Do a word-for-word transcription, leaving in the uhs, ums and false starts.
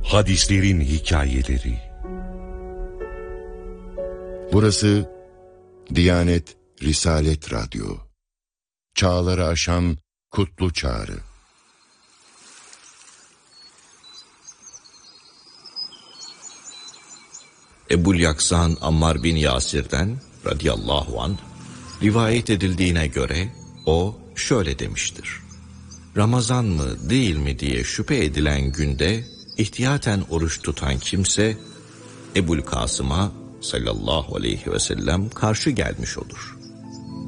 Hadislerin hikayeleri. Burası Diyanet Risalet Radyo. Çağları aşan kutlu çağrı. Ebu'l-Yaksan Ammar bin Yasir'den radıyallahu anh rivayet edildiğine göre o şöyle demiştir: Ramazan mı değil mi diye şüphe edilen günde ihtiyaten oruç tutan kimse Ebu'l-Kasım'a sallallahu aleyhi ve sellem karşı gelmiş olur.